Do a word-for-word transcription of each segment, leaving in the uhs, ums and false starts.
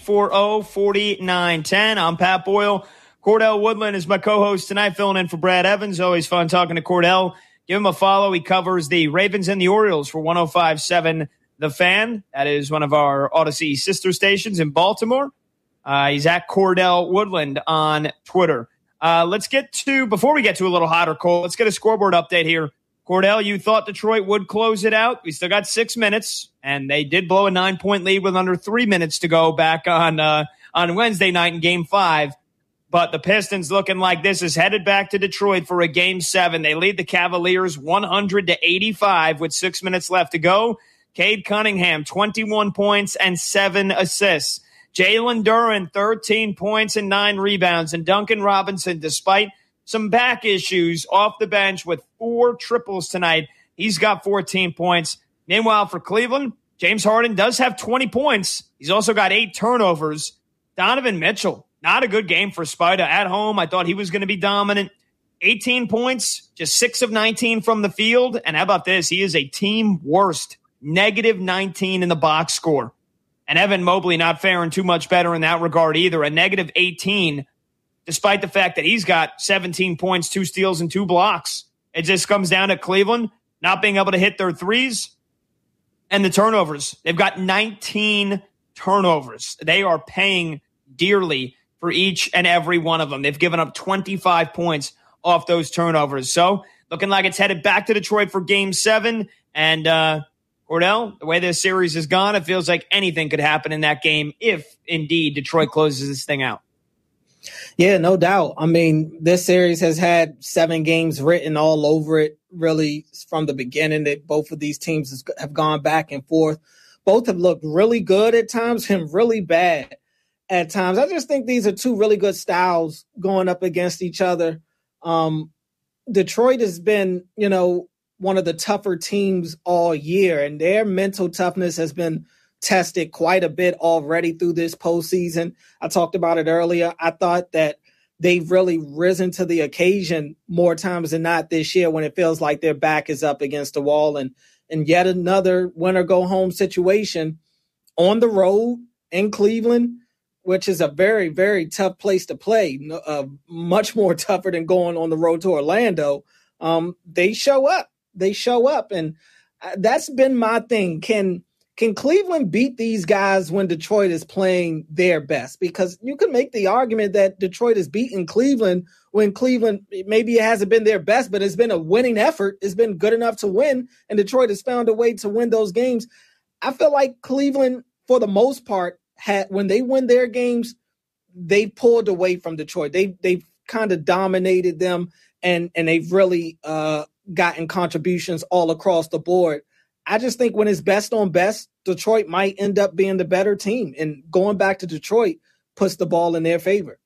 four zero, four nine one zero. I'm Pat Boyle. Cordell Woodland is my co-host tonight, filling in for Brad Evans. Always fun talking to Cordell. Give him a follow. He covers the Ravens and the Orioles for one oh five point seven The Fan. That is one of our Odyssey sister stations in Baltimore. Uh, he's at Cordell Woodland on Twitter. Uh, let's get to, before we get to a little hot or cold, let's get a scoreboard update here. Cordell, you thought Detroit would close it out. We still got six minutes, and they did blow a nine-point lead with under three minutes to go back on uh, on Wednesday night in Game five. But the Pistons looking like this is headed back to Detroit for a Game seven. They lead the Cavaliers one hundred to eighty-five with six minutes left to go. Cade Cunningham, twenty-one points and seven assists. Jalen Duren, thirteen points and nine rebounds. And Duncan Robinson, despite some back issues, off the bench with four triples tonight. He's got fourteen points. Meanwhile, for Cleveland, James Harden does have twenty points. He's also got eight turnovers. Donovan Mitchell, not a good game for Spida at home. I thought he was going to be dominant. eighteen points, just six of nineteen from the field. And how about this? He is a team worst, negative nineteen in the box score. And Evan Mobley not faring too much better in that regard either, a negative eighteen, despite the fact that he's got seventeen points, two steals, and two blocks. It just comes down to Cleveland not being able to hit their threes and the turnovers. They've got nineteen turnovers. They are paying dearly for each and every one of them. They've given up twenty-five points off those turnovers. So looking like it's headed back to Detroit for Game seven. And uh, Cordell, the way this series has gone, it feels like anything could happen in that game if, indeed, Detroit closes this thing out. Yeah, no doubt. I mean, this series has had seven games written all over it, really, from the beginning that both of these teams have gone back and forth. Both have looked really good at times and really bad at times. I just think these are two really good styles going up against each other. Um, Detroit has been, you know, one of the tougher teams all year, and their mental toughness has been tested quite a bit already through this postseason. I talked about it earlier. I thought that they've really risen to the occasion more times than not this year when it feels like their back is up against the wall, and, and yet another win or go home situation on the road in Cleveland, which is a very, very tough place to play, uh, much more tougher than going on the road to Orlando. Um, they show up. They show up, and that's been my thing. Can Can Cleveland beat these guys when Detroit is playing their best? Because you can make the argument that Detroit has beaten Cleveland when Cleveland, maybe it hasn't been their best, but it's been a winning effort. It's been good enough to win, and Detroit has found a way to win those games. I feel like Cleveland, for the most part, had when they win their games, they pulled away from Detroit. They they've kind of dominated them, and and they've really uh, gotten contributions all across the board. I just think when it's best on best, Detroit might end up being the better team, and going back to Detroit puts the ball in their favor.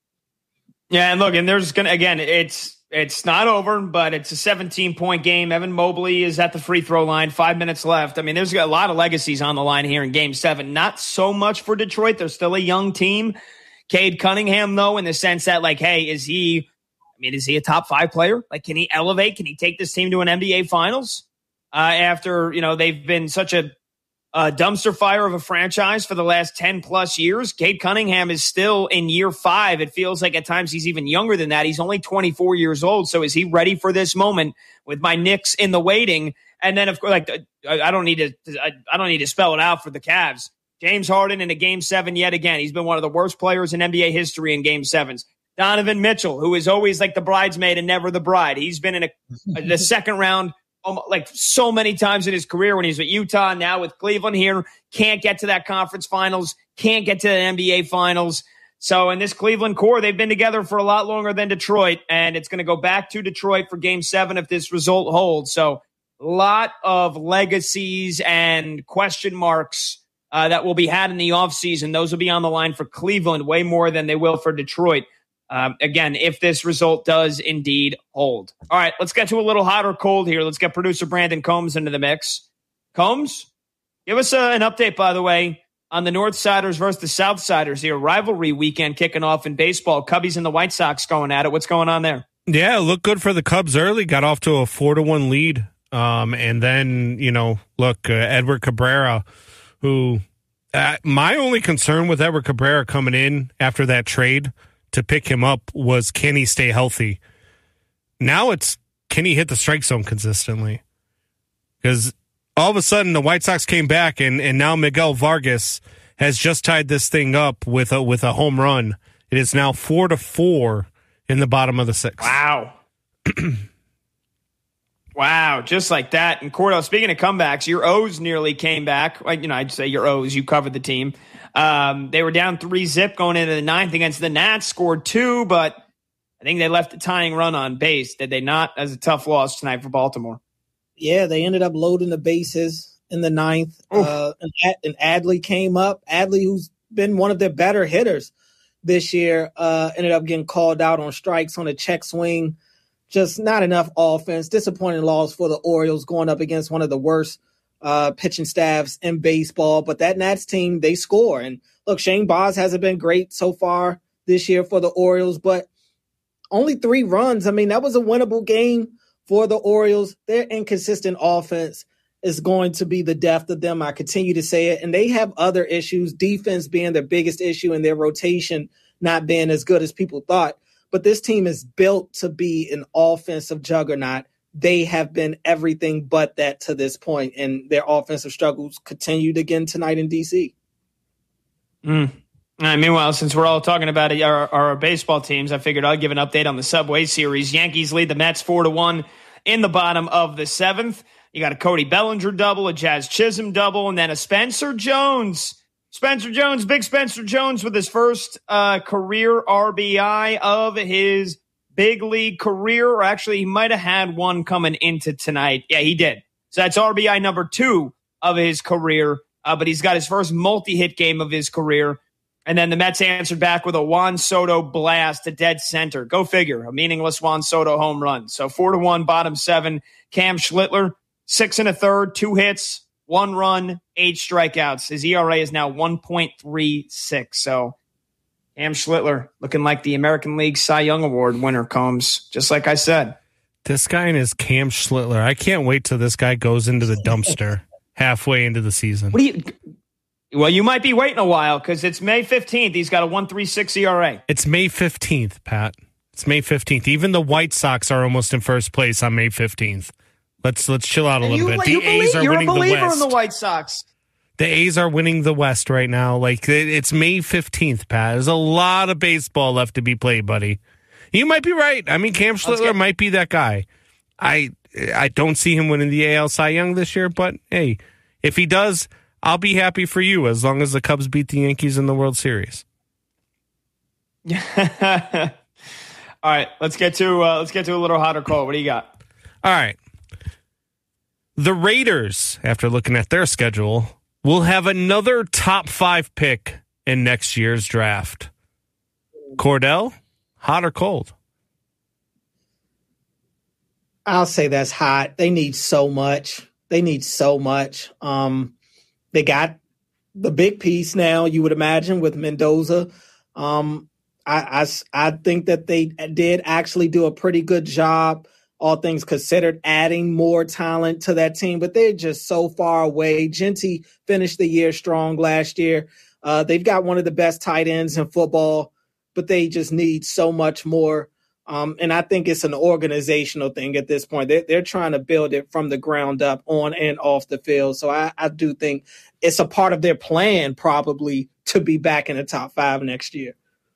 Yeah, and look, and there's gonna again, it's it's not over, but it's a seventeen point game. Evan Mobley is at the free throw line, five minutes left. I mean, there's a lot of legacies on the line here in Game Seven. Not so much for Detroit; they're still a young team. Cade Cunningham, though, in the sense that, like, hey, is he? I mean, is he a top five player? Like, can he elevate? Can he take this team to an N B A Finals? Uh, after, you know, they've been such a, a dumpster fire of a franchise for the last ten plus years. Cade Cunningham is still in year five. It feels like at times he's even younger than that. He's only twenty-four years old. So is he ready for this moment with my Knicks in the waiting? And then, of course, like, I don't need to, I, I don't need to spell it out for the Cavs. James Harden in a game seven yet again. He's been one of the worst players in N B A history in game sevens. Donovan Mitchell, who is always like the bridesmaid and never the bride. He's been in a, the second round like so many times in his career when he's with Utah, now with Cleveland here, can't get to that conference finals, can't get to the N B A finals. So in this Cleveland core, they've been together for a lot longer than Detroit, and it's going to go back to Detroit for game seven if this result holds. So a lot of legacies and question marks uh, that will be had in the offseason. Those will be on the line for Cleveland way more than they will for Detroit. Um, again, if this result does indeed hold. All right, let's get to a little hot or cold here. Let's get producer Brandon Combs into the mix. Combs, give us a, an update, by the way, on the Northsiders versus the Southsiders here. Rivalry weekend kicking off in baseball. Cubbies and the White Sox going at it. What's going on there? Yeah, it looked good for the Cubs early. Got off to a four to one lead. Um, and then, you know, look, uh, Edward Cabrera, who Uh, my only concern with Edward Cabrera coming in after that trade to pick him up was, can he stay healthy? Now it's, can he hit the strike zone consistently? Because all of a sudden the White Sox came back, and, and now Miguel Vargas has just tied this thing up with a, with a home run. It is now four to four in the bottom of the sixth. Wow. Wow, just like that. And Cordell, speaking of comebacks, your O's nearly came back. Like, you know, I'd say your O's, you covered the team. Um, they were down three zip going into the ninth against the Nats, scored two, but I think they left a tying run on base. Did they not? As a tough loss tonight for Baltimore. Yeah, they ended up loading the bases in the ninth. Uh, and, and Adley came up. Adley, who's been one of their better hitters this year, uh, ended up getting called out on strikes on a check swing. Just not enough offense. Disappointing loss for the Orioles going up against one of the worst uh, pitching staffs in baseball. But that Nats team, they score. And look, Shane Baz hasn't been great so far this year for the Orioles, but only three runs. I mean, that was a winnable game for the Orioles. Their inconsistent offense is going to be the death of them. I continue to say it. And they have other issues, defense being their biggest issue and their rotation not being as good as people thought. But this team is built to be an offensive juggernaut. They have been everything but that to this point, and their offensive struggles continued again tonight in D C. Mm. Uh, meanwhile, since we're all talking about it, our, our baseball teams, I figured I'd give an update on the Subway Series. Yankees lead the Mets four to one in the bottom of the seventh. You got a Cody Bellinger double, a Jazz Chisholm double, and then a Spencer Jones. Spencer Jones, big Spencer Jones with his first uh, career R B I of his big league career. Or actually, he might have had one coming into tonight. Yeah, he did. So that's R B I number two of his career. Uh, but he's got his first multi-hit game of his career. And then the Mets answered back with a Juan Soto blast to dead center. Go figure, a meaningless Juan Soto home run. So four to one, bottom seven. Cam Schlittler, six and a third, two hits. One run, eight strikeouts. His E R A is now one point three six. So Cam Schlittler looking like the American League Cy Young Award winner comes, just like I said. This guy and his Cam Schlittler. I can't wait till this guy goes into the dumpster halfway into the season. What do you? Well, you might be waiting a while because it's May fifteenth. He's got a one point three six E R A. It's May fifteenth, Pat. It's May fifteenth. Even the White Sox are almost in first place on May fifteenth. Let's let's chill out a little you, bit. You the A's believe, are you're winning a believer the West. in the White Sox. The A's are winning the West right now. Like, it's May fifteenth, Pat. There's a lot of baseball left to be played, buddy. You might be right. I mean, Cam Schlittler might be that guy. I I don't see him winning the A L Cy Young this year, but hey, if he does, I'll be happy for you as long as the Cubs beat the Yankees in the World Series. All right, let's get to uh, let's get to a little hot or cold. What do you got? All right. The Raiders, after looking at their schedule, will have another top five pick in next year's draft. Cordell, hot or cold? I'll say that's hot. They need so much. They need so much. Um, they got the big piece now, you would imagine, with Mendoza. Um, I, I, I think that they did actually do a pretty good job, all things considered, adding more talent to that team, but they're just so far away. Genty finished the year strong last year. Uh, they've got one of the best tight ends in football, but they just need so much more. Um, and I think it's an organizational thing at this point. They're, they're trying to build it from the ground up on and off the field. So I, I do think it's a part of their plan probably to be back in the top five next year.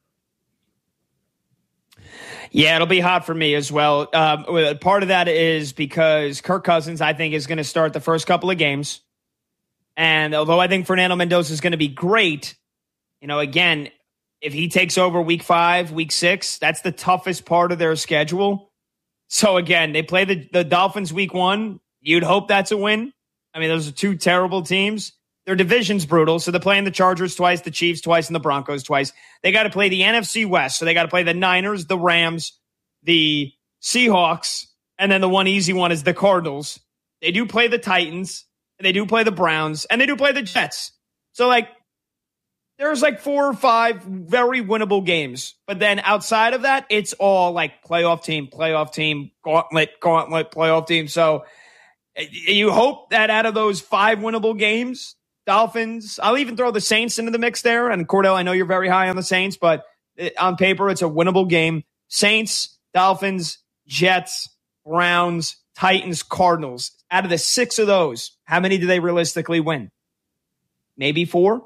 Yeah, it'll be hot for me as well. Um, part of that is because Kirk Cousins, I think, is going to start the first couple of games. And although I think Fernando Mendoza is going to be great, you know, again, if he takes over week five, week six, that's the toughest part of their schedule. So again, they play the, the Dolphins week one. You'd hope that's a win. I mean, those are two terrible teams. Their division's brutal, so they're playing the Chargers twice, the Chiefs twice, and the Broncos twice. They got to play the N F C West, so they got to play the Niners, the Rams, the Seahawks, and then the one easy one is the Cardinals. They do play the Titans, and they do play the Browns, and they do play the Jets. So, like, there's like four or five very winnable games. But then outside of that, it's all like playoff team, playoff team, gauntlet, gauntlet, playoff team. So you hope that out of those five winnable games, Dolphins. I'll even throw the Saints into the mix there. And Cordell, I know you're very high on the Saints, but on paper, it's a winnable game. Saints, Dolphins, Jets, Browns, Titans, Cardinals. Out of the six of those, how many do they realistically win? Maybe four?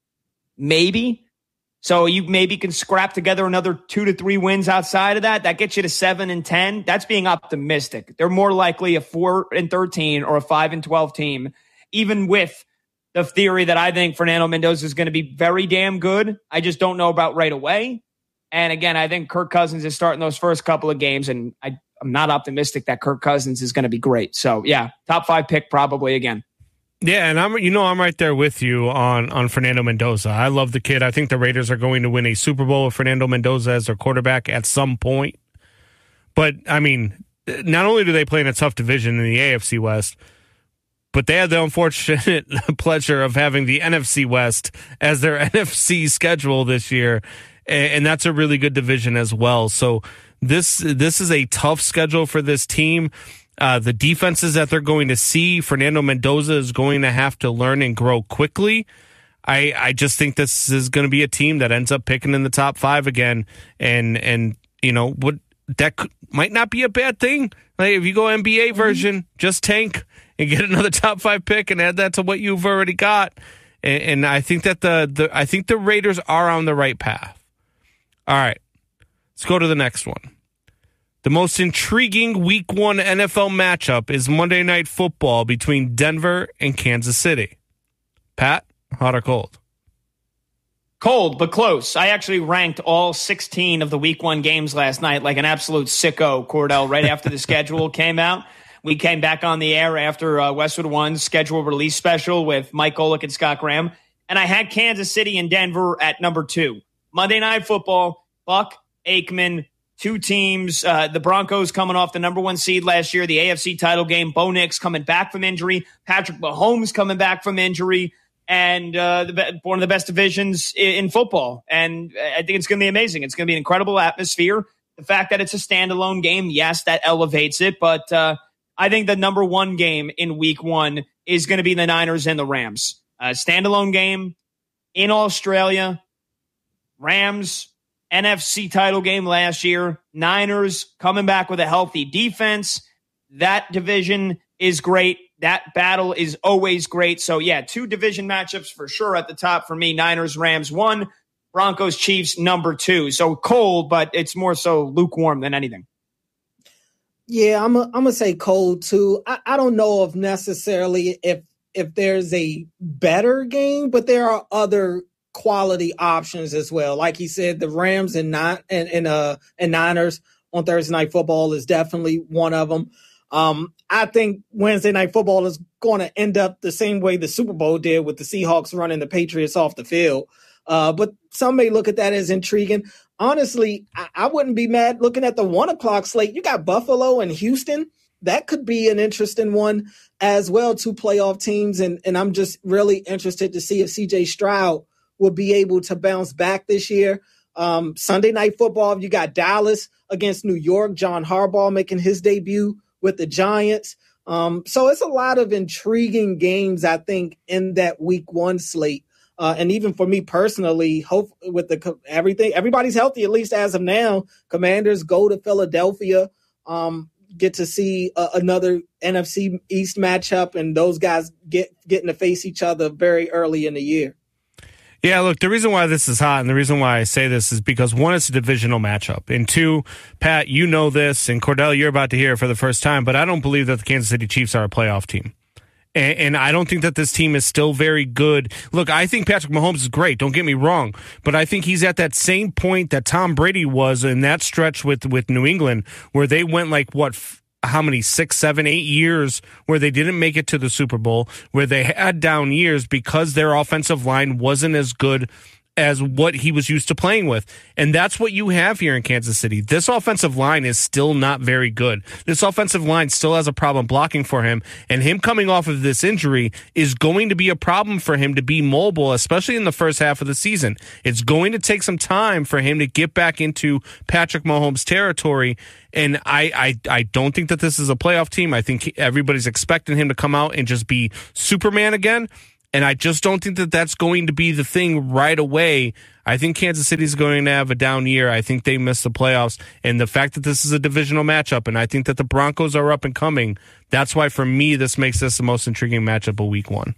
Maybe. So you maybe can scrap together another two to three wins outside of that. That gets you to seven and ten. That's being optimistic. They're more likely a four and thirteen or a five and twelve team, even with the theory that I think Fernando Mendoza is going to be very damn good. I just don't know about right away. And again, I think Kirk Cousins is starting those first couple of games, and I, I'm not optimistic that Kirk Cousins is going to be great. So yeah, top five pick probably again. Yeah, and I'm you know I'm right there with you on on Fernando Mendoza. I love the kid. I think the Raiders are going to win a Super Bowl with Fernando Mendoza as their quarterback at some point. But I mean, not only do they play in a tough division in the A F C West, but they had the unfortunate pleasure of having the N F C West as their N F C schedule this year, and that's a really good division as well. So this this is a tough schedule for this team. Uh, the defenses that they're going to see, Fernando Mendoza is going to have to learn and grow quickly. I, I just think this is going to be a team that ends up picking in the top five again. And, and you know, what that could, might not be a bad thing. Like if you go N B A version, mm-hmm. just tank and get another top five pick and add that to what you've already got. And, and I think that the, the I think the Raiders are on the right path. All right, let's go to the next one. The most intriguing Week One N F L matchup is Monday Night Football between Denver and Kansas City. Pat, hot or cold? Cold, but close. I actually ranked all sixteen of the Week One games last night like an absolute sicko, Cordell, right after the schedule came out. We came back on the air after uh, Westwood One's schedule release special with Mike Golick and Scott Graham, and I had Kansas City and Denver at number two. Monday Night Football, Buck, Aikman, two teams, uh, the Broncos coming off the number one seed last year, the A F C title game, Bo Nix coming back from injury, Patrick Mahomes coming back from injury, and uh, the, one of the best divisions in, in football. And I think it's going to be amazing. It's going to be an incredible atmosphere. The fact that it's a standalone game, yes, that elevates it. But uh, I think the number one game in week one is going to be the Niners and the Rams. Uh, standalone game in Australia, Rams, N F C title game last year. Niners coming back with a healthy defense. That division is great. That battle is always great. So, yeah, two division matchups for sure at the top for me. Niners, Rams, one. Broncos, Chiefs, number two. So cold, but it's more so lukewarm than anything. Yeah, I'm I'm going to say cold, too. I, I don't know if necessarily if if there's a better game, but there are other quality options as well. Like he said, the Rams and not and and uh and Niners on Thursday Night Football is definitely one of them. Um, I think Wednesday Night Football is going to end up the same way the Super Bowl did with the Seahawks running the Patriots off the field. Uh, but some may look at that as intriguing. Honestly, I, I wouldn't be mad looking at the one o'clock slate. You got Buffalo and Houston. That could be an interesting one as well, two playoff teams. And and I'm just really interested to see if C J Stroud will be able to bounce back this year. Um, Sunday Night Football, you got Dallas against New York. John Harbaugh making his debut with the Giants. Um, so it's a lot of intriguing games, I think, in that week one slate. Uh, and even for me personally, hope with the everything, everybody's healthy, at least as of now. Commanders go to Philadelphia, um, get to see uh, another N F C East matchup, and those guys get getting to face each other very early in the year. Yeah, look, the reason why this is hot and the reason why I say this is because, one, it's a divisional matchup. And two, Pat, you know this, and Cordell, you're about to hear it for the first time, but I don't believe that the Kansas City Chiefs are a playoff team. And, and I don't think that this team is still very good. Look, I think Patrick Mahomes is great, don't get me wrong, but I think he's at that same point that Tom Brady was in that stretch with, with New England, where they went like, what, how many, six, seven, eight years where they didn't make it to the Super Bowl, where they had down years because their offensive line wasn't as good as what he was used to playing with. And that's what you have here in Kansas City. This offensive line is still not very good. This offensive line still has a problem blocking for him, and him coming off of this injury is going to be a problem for him to be mobile, especially in the first half of the season. It's going to take some time for him to get back into Patrick Mahomes territory, and I, I, I don't think that this is a playoff team. I think everybody's expecting him to come out and just be Superman again. And I just don't think that that's going to be the thing right away. I think Kansas City is going to have a down year. I think they miss the playoffs. And the fact that this is a divisional matchup, and I think that the Broncos are up and coming, that's why for me this makes this the most intriguing matchup of week one.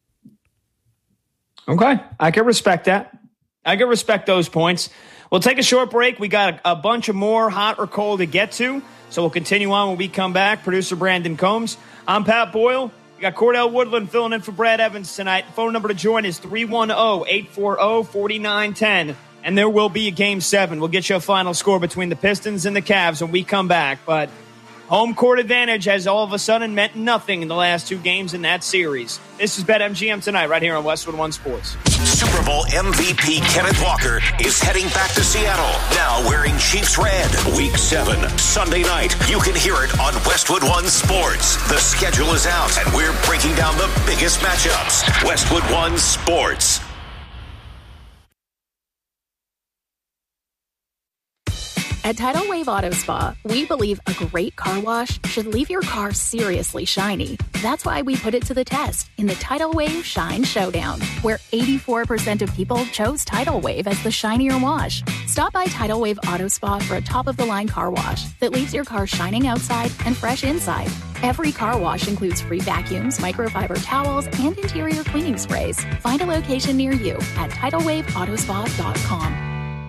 Okay, I can respect that. I can respect those points. We'll take a short break. We got a, a bunch of more hot or cold to get to, so we'll continue on when we come back. Producer Brandon Combs. I'm Pat Boyle. We got Cordell Woodland filling in for Brad Evans tonight. Phone number to join is three one zero, eight four zero, four nine one zero, and there will be a game seven. We'll get you a final score between the Pistons and the Cavs when we come back, but home court advantage has all of a sudden meant nothing in the last two games in that series. This is BetMGM tonight right here on Westwood One Sports. Super Bowl M V P Kenneth Walker is heading back to Seattle, now wearing Chiefs red. Week seven, Sunday night. You can hear it on Westwood One Sports. The schedule is out, and we're breaking down the biggest matchups. Westwood One Sports. At Tidal Wave Auto Spa, we believe a great car wash should leave your car seriously shiny. That's why we put it to the test in the Tidal Wave Shine Showdown, where eighty-four percent of people chose Tidal Wave as the shinier wash. Stop by Tidal Wave Auto Spa for a top-of-the-line car wash that leaves your car shining outside and fresh inside. Every car wash includes free vacuums, microfiber towels, and interior cleaning sprays. Find a location near you at tidal wave auto spa dot com.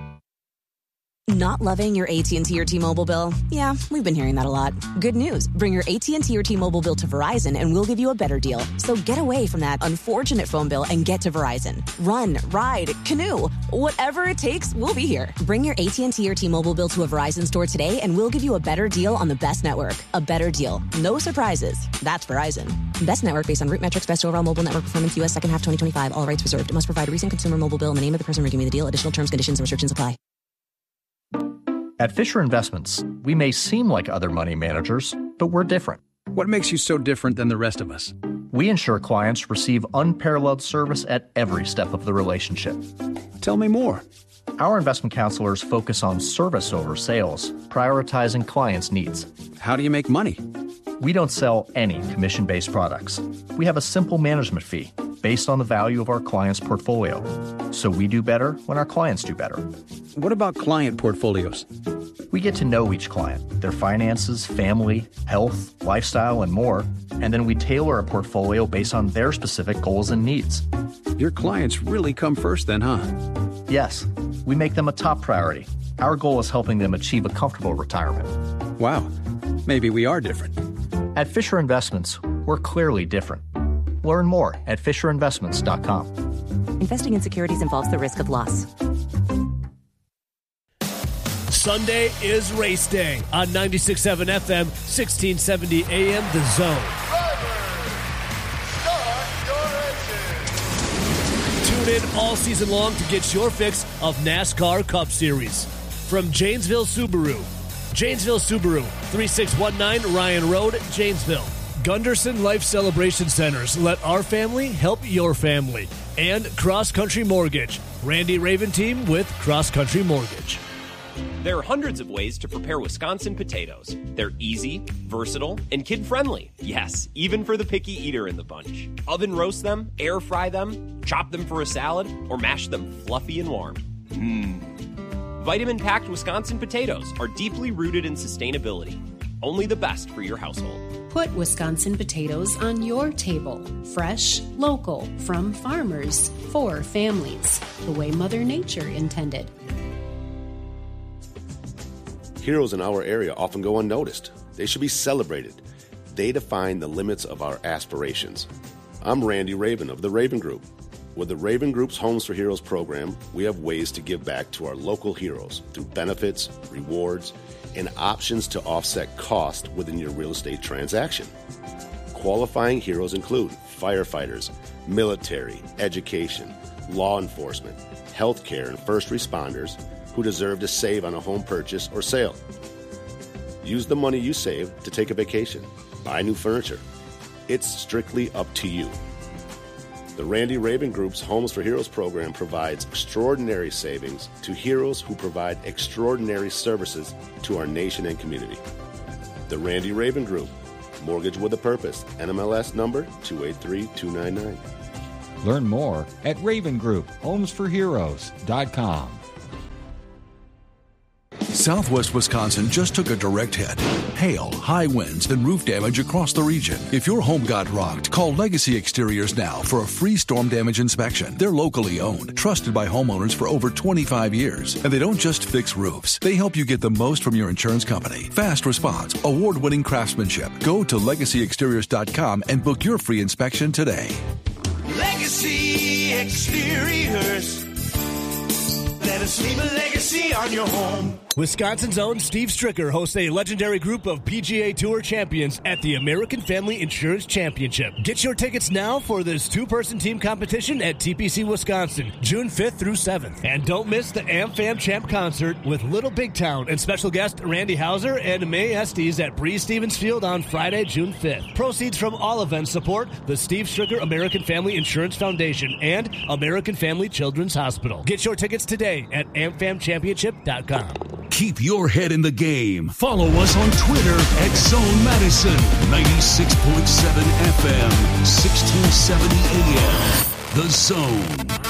Not loving your A T and T or T-Mobile bill? Yeah, we've been hearing that a lot. Good news. Bring your A T and T or T-Mobile bill to Verizon and we'll give you a better deal. So get away from that unfortunate phone bill and get to Verizon. Run, ride, canoe. Whatever it takes, we'll be here. Bring your A T and T or T-Mobile bill to a Verizon store today and we'll give you a better deal on the best network. A better deal. No surprises. That's Verizon. Best network based on root metrics, best overall mobile network performance, U S second half twenty twenty-five. All rights reserved. Must provide a recent consumer mobile bill in the name of the person redeeming the deal. Additional terms, conditions, and restrictions apply. At Fisher Investments, we may seem like other money managers, but we're different. What makes you so different than the rest of us? We ensure clients receive unparalleled service at every step of the relationship. Tell me more. Our investment counselors focus on service over sales, prioritizing clients' needs. How do you make money? We don't sell any commission-based products. We have a simple management fee based on the value of our client's portfolio. So we do better when our clients do better. What about client portfolios? We get to know each client, their finances, family, health, lifestyle, and more, and then we tailor a portfolio based on their specific goals and needs. Your clients really come first then, huh? Yes, we make them a top priority. Our goal is helping them achieve a comfortable retirement. Wow, maybe we are different. At Fisher Investments, we're clearly different. Learn more at fisher investments dot com. Investing in securities involves the risk of loss. Sunday is race day on ninety-six point seven F M, sixteen seventy A M, The Zone. Tune in all season long to get your fix of NASCAR Cup Series. From Janesville Subaru. Janesville Subaru, thirty-six nineteen Ryan Road, Janesville. Gunderson Life Celebration Centers. Let our family help your family. And Cross Country Mortgage. Randy Raven team with Cross Country Mortgage. There are hundreds of ways to prepare Wisconsin potatoes. They're easy, versatile, and kid-friendly. Yes, even for the picky eater in the bunch. Oven roast them, air fry them, chop them for a salad, or mash them fluffy and warm. Mmm. Vitamin-packed Wisconsin potatoes are deeply rooted in sustainability. Only the best for your household. Put Wisconsin potatoes on your table. Fresh, local, from farmers, for families. The way Mother Nature intended. Heroes in our area often go unnoticed. They should be celebrated. They define the limits of our aspirations. I'm Randy Raven of the Raven Group. With the Raven Group's Homes for Heroes program, we have ways to give back to our local heroes through benefits, rewards, and options to offset cost within your real estate transaction. Qualifying heroes include firefighters, military, education, law enforcement, healthcare, and first responders who deserve to save on a home purchase or sale. Use the money you save to take a vacation, buy new furniture. It's strictly up to you. The Randy Raven Group's Homes for Heroes program provides extraordinary savings to heroes who provide extraordinary services to our nation and community. The Randy Raven Group, Mortgage with a Purpose, N M L S number two eight three two nine nine. Learn more at Raven Group Homes for Heroes dot com. Southwest Wisconsin just took a direct hit. Hail, high winds, and roof damage across the region. If your home got rocked, call Legacy Exteriors now for a free storm damage inspection. They're locally owned, trusted by homeowners for over twenty-five years. And they don't just fix roofs. They help you get the most from your insurance company. Fast response, award-winning craftsmanship. Go to legacy exteriors dot com and book your free inspection today. Legacy Exteriors. Let us leave a legacy on your home. Wisconsin's own Steve Stricker hosts a legendary group of P G A Tour champions at the American Family Insurance Championship. Get your tickets now for this two-person team competition at T P C Wisconsin, June fifth through seventh. And don't miss the AmFam Champ concert with Little Big Town and special guest Randy Hauser and May Estes at Breeze Stevens Field on Friday, June fifth. Proceeds from all events support the Steve Stricker American Family Insurance Foundation and American Family Children's Hospital. Get your tickets today at am fam championship dot com. Keep your head in the game. Follow us on Twitter at Zone Madison, ninety-six point seven F M, sixteen seventy A M. The Zone.